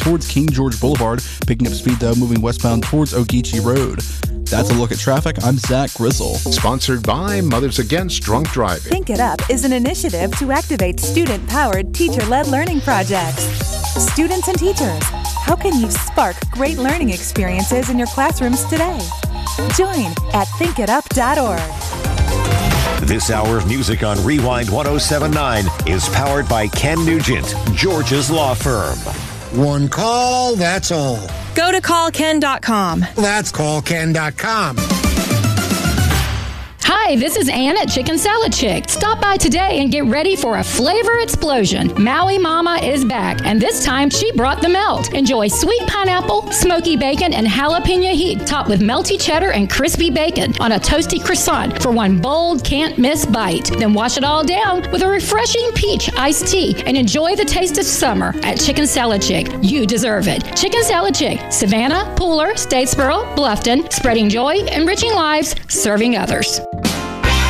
towards King George Boulevard, picking up speed though moving westbound towards Ogeechee Road. That's a look at traffic. I'm Zach Grizzle. Sponsored by Mothers Against Drunk Driving. Think It Up is an initiative to activate student-powered, teacher-led learning projects. Students and teachers, how can you spark great learning experiences in your classrooms today? Join at thinkitup.org. This hour of music on Rewind 107.9 is powered by Ken Nugent, George's law firm. One call, that's all. Go to callken.com. That's callken.com. Hi, this is Ann at Chicken Salad Chick. Stop by today and get ready for a flavor explosion. Maui Mama is back, and this time she brought the melt. Enjoy sweet pineapple, smoky bacon, and jalapeno heat, topped with melty cheddar and crispy bacon on a toasty croissant for one bold, can't-miss bite. Then wash it all down with a refreshing peach iced tea and enjoy the taste of summer at Chicken Salad Chick. You deserve it. Chicken Salad Chick, Savannah, Pooler, Statesboro, Bluffton, spreading joy, enriching lives, serving others.